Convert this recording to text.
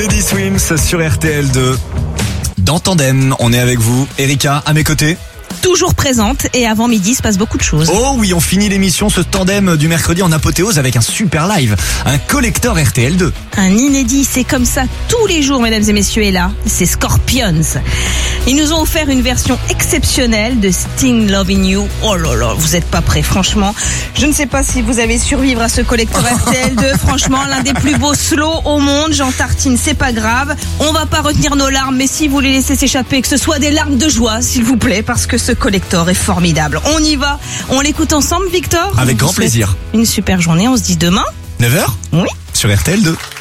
Teddy Swims sur RTL2. Dans Tandem, on est avec vous. Erika, à mes côtés. Toujours présente et avant midi, il se passe beaucoup de choses. Oh oui, on finit l'émission, ce tandem du mercredi en apothéose avec un super live. Un collector RTL2. Un inédit, c'est comme ça tous les jours, mesdames et messieurs, et là, c'est Scorpions. Ils nous ont offert une version exceptionnelle de Sting Loving You. Oh là là, vous êtes pas prêts, franchement. Je ne sais pas si vous allez survivre à ce collector RTL2. Franchement, l'un des plus beaux slows au monde. J'en tartine, c'est pas grave. On va pas retenir nos larmes, mais si vous les laissez s'échapper, que ce soit des larmes de joie, s'il vous plaît, parce que ce collector est formidable. On y va. On l'écoute ensemble, Victor? Avec grand plaisir. Une super journée. On se dit demain. 9h Oui. Sur RTL2.